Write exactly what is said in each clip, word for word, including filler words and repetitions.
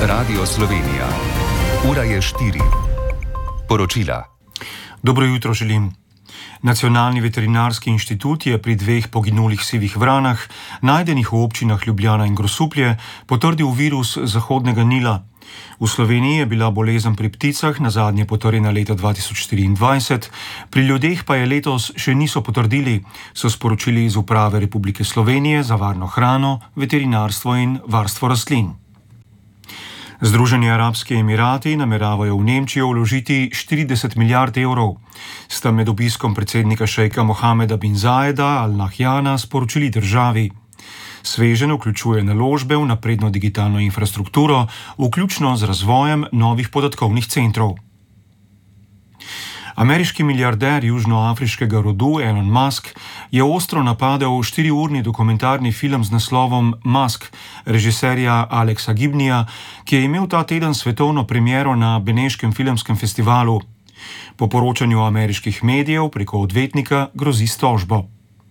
Radio Slovenija. Ura je štiri. Poročila. Dobro jutro želim. Nacionalni veterinarski inštitut je pri dveh poginulih sivih vranah, najdenih v občinah Ljubljana in Grosuplje, potrdil virus Zahodnega Nila. V Sloveniji je bila bolezen pri pticah nazadnje potrjena leta dva tisoč štiriindvajset, pri ljudeh pa je letos še niso potrdili, so sporočili iz Uprave Republike Slovenije za varno hrano, veterinarstvo in varstvo rastlin. Združeni arabski emirati nameravajo v Nemčijo vložiti štirideset milijard evrov. Sta med obiskom predsednika šejka Mohameda bin Zajeda Al Nahyana sporočili državi. Sveženj vključuje naložbe v napredno digitalno infrastrukturo, vključno z razvojem novih podatkovnih centrov. Ameriški milijarder južnoafriškega rodu Elon Musk je ostro napadel štiriurni dokumentarni film z naslovom Musk, režiserja Alexa Gibnija, ki je imel ta teden svetovno premiero na Beneškem filmskem festivalu. Po poročanju ameriških medijev preko odvetnika grozi s tožbo.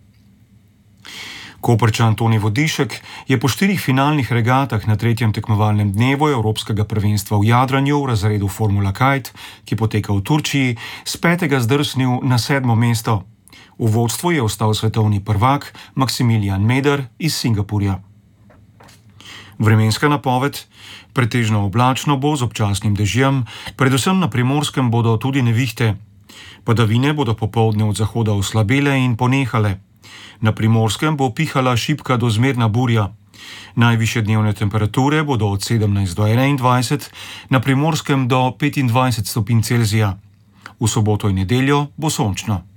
Koprčan Toni Vodišek je po štirih finalnih regatah na tretjem tekmovalnem dnevu Evropskega prvenstva v jadranju v razredu Formula Kite, ki poteka v Turčiji, s petega zdrsnil na sedmo mesto. V vodstvu je ostal svetovni prvak Maximilian Meder iz Singapurja. Vremenska napoved: pretežno oblačno bo z občasnim dežjem, predvsem na Primorskem bodo tudi nevihte. Padavine bodo popoldne od zahoda oslabele in ponehale. Na Primorskem bo pihala šibka do zmerna burja. Najvišje dnevne temperature bodo od sedemnajst do enaindvajset, na Primorskem do petindvajset stopinj Celzija. V soboto in nedeljo bo sončno.